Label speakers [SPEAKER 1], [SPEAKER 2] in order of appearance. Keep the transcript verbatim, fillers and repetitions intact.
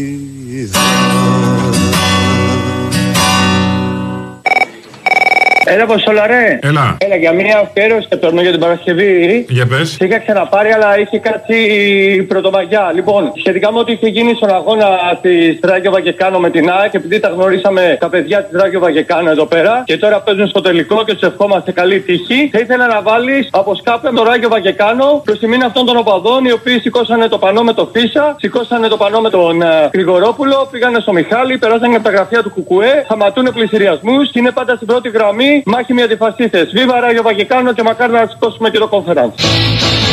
[SPEAKER 1] Έλα, Αποστόλαρε.
[SPEAKER 2] Έλα.
[SPEAKER 1] Έλα, για μια αφιέρωση και παίρνω για την Παρασκευή.
[SPEAKER 2] Για πες.
[SPEAKER 1] Σε είχα ξαναπάρει, αλλά είχε κάτσει πρωτομαγιά. Λοιπόν, σχετικά με ό,τι είχε γίνει στον αγώνα τη Ράγιο Βαγεκάνο με την ΑΕΚ, επειδή τα γνωρίσαμε τα παιδιά τη Ράγιο Βαγεκάνο εδώ πέρα και τώρα παίζουν στο τελικό και του ευχόμαστε καλή τύχη, θα ήθελα να βάλει από σκάπε το Ράγιο Βαγεκάνο προ τιμήν αυτών των οπαδών οι οποίοι σηκώσανε το πανό με το Φίσα, σηκώσανε το πανό με τον uh, Γρηγορόπουλο, πήγανε στο Μιχάλη, περάσανε από τα γραφεία του Κουκουέ, σταματούν πληστηριασμού και είναι πάντα στην πρώτη γραμμή. Μάχη με αντιφασίστες. Βίβα Ράγιο Βαγεκάνο και μακάρι να σηκώσουμε και το conference.